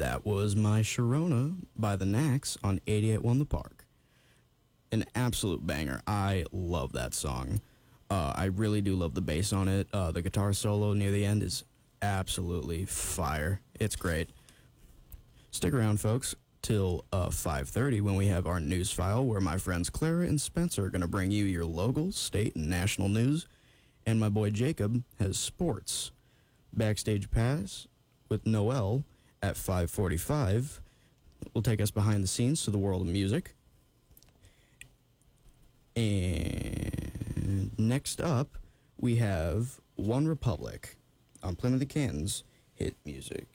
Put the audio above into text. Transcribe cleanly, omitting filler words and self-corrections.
That was My Sharona by the Knacks on 88.1 The Park. An absolute banger. I love that song. I really do love the bass on it. The guitar solo near the end is absolutely fire. It's great. Stick around, folks, till 5:30 when we have our news file where my friends Clara and Spencer are going to bring you your local, state, and national news. And my boy Jacob has sports. Backstage Pass with Noel at 5:45 will take us behind the scenes to the world of music. And next up, we have One Republic on Plymouth the Cannon's Hit Music.